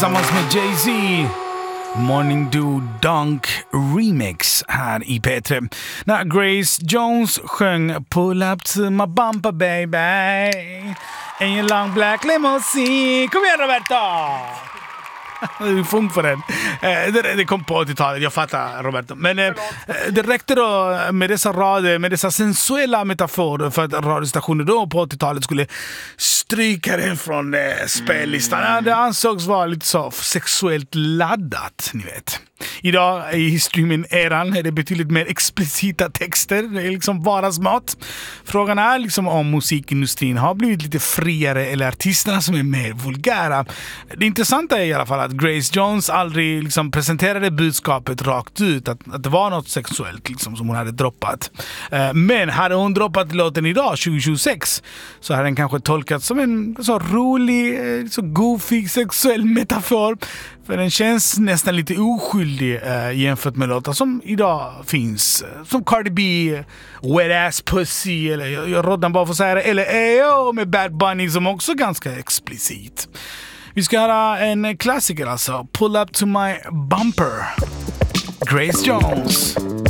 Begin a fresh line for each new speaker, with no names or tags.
tillsammans med Jay-Z. Morning Do Dunk Remix här i P3. När Grace Jones sjöng Pull up to my bumper baby in your long black limousine. Kom igen Roberto! Du fung för den. Det kom på 80-talet, jag fattar Roberto. Men det räckte då med dessa rader, med dessa sensuella metaforer för att radiostationer då på 80-talet skulle stryka den från spellistan. Det ansågs vara lite så sexuellt laddat, ni vet. Idag i streaming-eran är det betydligt mer explicita texter. Det är liksom vardagsmat. Frågan är liksom om musikindustrin har blivit lite friare eller artisterna som är mer vulgära. Det intressanta är i alla fall att Grace Jones aldrig liksom presenterade budskapet rakt ut. Att det var något sexuellt liksom, som hon hade droppat. Men hade hon droppat låten idag, 2026, så hade den kanske tolkats som en så rolig, så goofy sexuell metafor. För den känns nästan lite oskyldig jämfört med låtar som idag finns. Som Cardi B, Wet Ass Pussy, eller jag roddan bara för att säga det, eller AO med Bad Bunny som också är ganska explicit. Vi ska höra en klassiker alltså. Pull up to my bumper. Grace Jones.